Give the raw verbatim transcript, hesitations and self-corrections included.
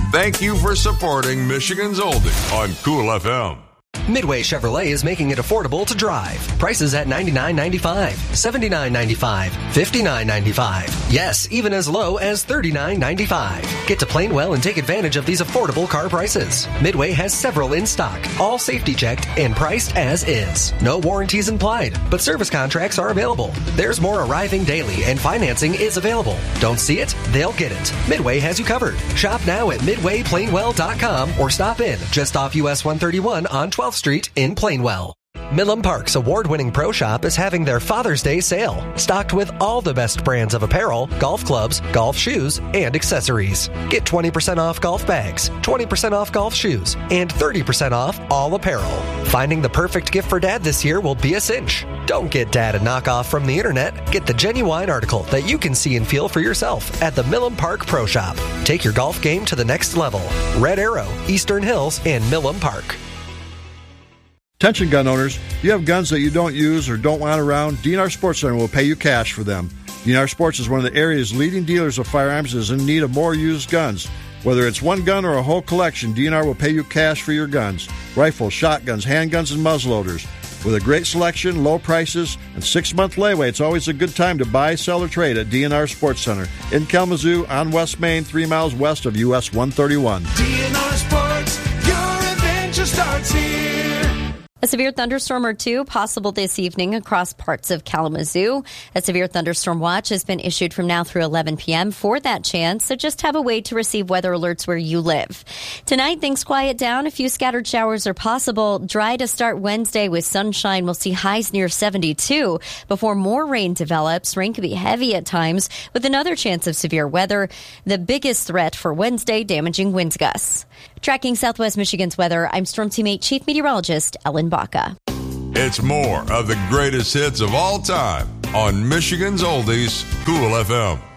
Thank you for supporting Michigan's Oldie on Cool F M. Midway Chevrolet is making it affordable to drive. Prices at ninety-nine ninety-five, seventy-nine ninety-five, fifty-nine ninety-five. Yes, even as low as thirty-nine ninety-five. Get to Plainwell and take advantage of these affordable car prices. Midway has several in stock, all safety checked and priced as is. No warranties implied, but service contracts are available. There's more arriving daily and financing is available. Don't see it? They'll get it. Midway has you covered. Shop now at midway plainwell dot com or stop in just off U S one thirty-one on twelfth Street in Plainwell. Milam Park's award-winning pro shop is having their Father's Day sale, stocked with all the best brands of apparel, golf clubs, golf shoes, and accessories. Get twenty percent off golf bags, twenty percent off golf shoes, and thirty percent off all apparel. Finding the perfect gift for Dad this year will be a cinch. Don't get Dad a knockoff from the internet. Get the genuine article that you can see and feel for yourself at the Milam Park Pro Shop. Take your golf game to the next level. Red Arrow, Eastern Hills, and Milam Park. Attention gun owners, you have guns that you don't use or don't want around, D N R Sports Center will pay you cash for them. D N R Sports is one of the area's leading dealers of firearms and is in need of more used guns. Whether it's one gun or a whole collection, D N R will pay you cash for your guns. Rifles, shotguns, handguns, and muzzleloaders. With a great selection, low prices, and six-month layaway, it's always a good time to buy, sell, or trade at D N R Sports Center in Kalamazoo on West Main, three miles west of U S one thirty-one. D N R Sports, your adventure starts here. A severe thunderstorm or two possible this evening across parts of Kalamazoo. A severe thunderstorm watch has been issued from now through eleven p.m. for that chance, so just have a way to receive weather alerts where you live. Tonight, things quiet down. A few scattered showers are possible. Dry to start Wednesday with sunshine. We'll see highs near seventy-two before more rain develops. Rain could be heavy at times with another chance of severe weather. The biggest threat for Wednesday, damaging winds gusts. Tracking Southwest Michigan's weather, I'm Storm Teammate Chief Meteorologist Ellen Baca. It's more of the greatest hits of all time on Michigan's Oldies, Cool F M.